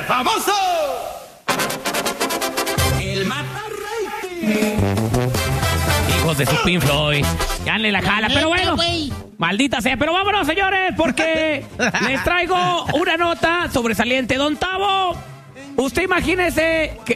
famoso. El Matarrating. Hijos de su Pink Floyd. Ya le la jala, pero bueno. Maldita sea, pero vámonos, señores, porque les traigo una nota sobresaliente. Don Tavo, usted imagínese que...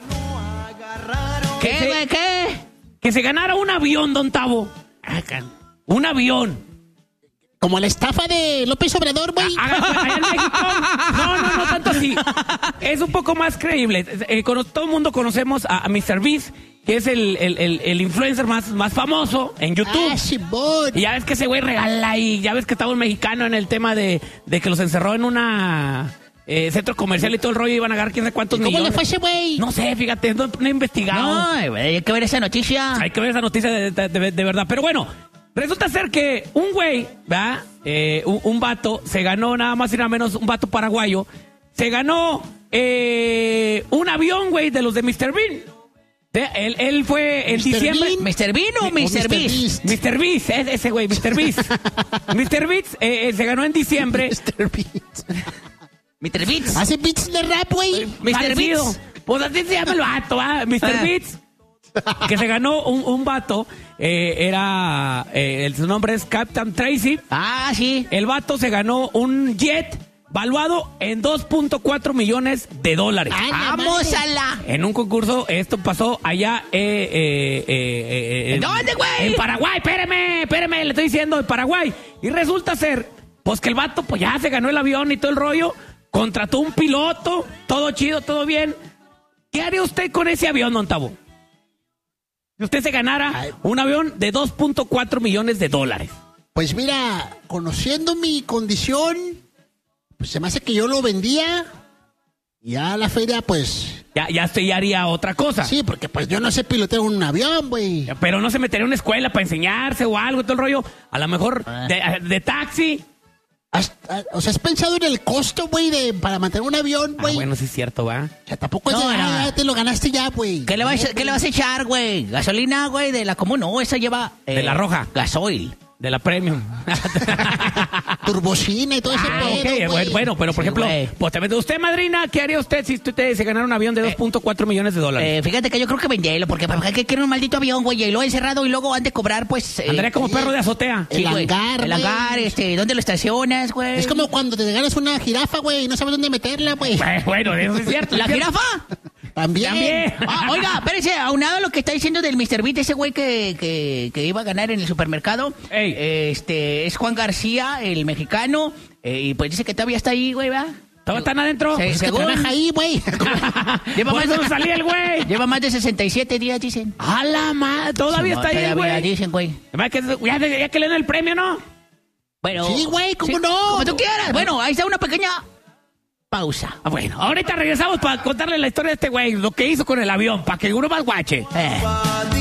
Que se ganara un avión, Don Tavo. Un avión. Como la estafa de López Obrador, güey. Allá en México. No tanto así. Es un poco más creíble. Todo el mundo conocemos a Mr. Beast, que es el influencer más famoso en YouTube. Ah, sí, boy. Y ya ves que ese güey regala y ya ves que estaba un mexicano en el tema de que los encerró en una... centro comercial y todo el rollo, iban a ganar quién sabe cuántos millones. ¿Cómo le fue ese güey? No sé, fíjate, no he investigado. No, hay que ver esa noticia. Hay que ver esa noticia de verdad. Pero bueno, resulta ser que un güey, ¿verdad? Un vato se ganó nada más y nada menos, un vato paraguayo, se ganó un avión, güey, de los de Mr. Bean. Él fue en diciembre. ¿Mr. Bean o Mr. Beast? Mr. Beast, ese güey, Mr. Beast. Mr. Beast se ganó en diciembre. Mr. Beats. Mr. Beats. Hace beats de rap, güey. Mr. Beats. Pues así se llama el vato, ¿ah? Mr. Beats. Que se ganó un vato. Su nombre es Captain Tracy. Ah, sí. El vato se ganó un jet valuado en $2.4 millones. ¡Vamos a la! En un concurso, esto pasó allá. ¿En dónde, güey? En Paraguay, espéreme, le estoy diciendo, en Paraguay. Y resulta ser, pues que el vato, pues ya se ganó el avión y todo el rollo. Contrató un piloto, todo chido, todo bien. ¿Qué haría usted con ese avión, Don Tavo? Si usted se ganara un avión de $2.4 millones. Pues mira, conociendo mi condición, pues se me hace que yo lo vendía. Y ya a la feria, pues... Ya usted ya haría otra cosa. Sí, porque pues yo no sé pilotear un avión, güey. Pero no se metería en una escuela para enseñarse o algo, todo el rollo. A lo mejor de taxi. O sea, ¿has pensado en el costo, güey, para mantener un avión, güey? Bueno, sí es cierto, ¿va? O sea, tampoco es ya te lo ganaste ya, güey. ¿Qué le vas a echar, güey? ¿Gasolina, güey, de la común? No, esa lleva... de la roja. Gasoil. De la Premium. Turbocina y todo ese pedo, okay. Bueno, pero por ejemplo, pues, usted, madrina, ¿qué haría usted si usted se ganara un avión de $2.4 millones? Fíjate que yo creo que vendiélo, porque ¿para qué quiere un maldito avión, güey? Y lo encerrado y luego han de cobrar, pues... Andaría como perro de azotea. El hangar, El hangar, ¿dónde lo estacionas, güey? Es como cuando te ganas una jirafa, güey, y no sabes dónde meterla, güey. Bueno, eso es cierto. ¿La jirafa? También. Oiga, espérese, aunado a lo que está diciendo del Mr. Beat, ese güey que iba a ganar en el supermercado, es Juan García, el mexicano, y pues dice que todavía está ahí, güey, ¿verdad? ¿Todos están adentro? Pues que trabaja ahí, güey. salía el güey. Lleva más de 67 días, dicen. ¡A la madre! Todavía está ahí, güey. Dicen, güey. Ya que le den el premio, ¿no? Bueno. Sí, güey, ¿cómo no? Como tú quieras. Bueno, ahí está una pequeña... pausa. Bueno, ahorita regresamos para contarle la historia de este güey, lo que hizo con el avión, para que uno más guache.